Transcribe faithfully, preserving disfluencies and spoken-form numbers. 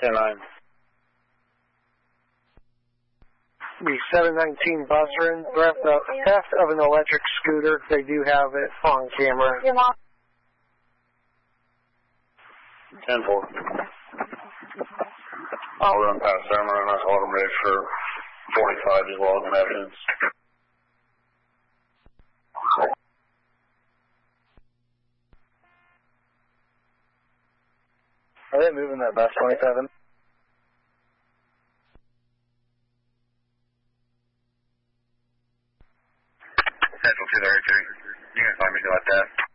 ten nine. The seven nineteen bus run, theft of, theft of an electric scooter. They do have it on camera. ten four. I'll run past them and I'll call them ready for forty-five as well as evidence. Are they moving that bus twenty-seven? Central two thirty-three. You can find me like that.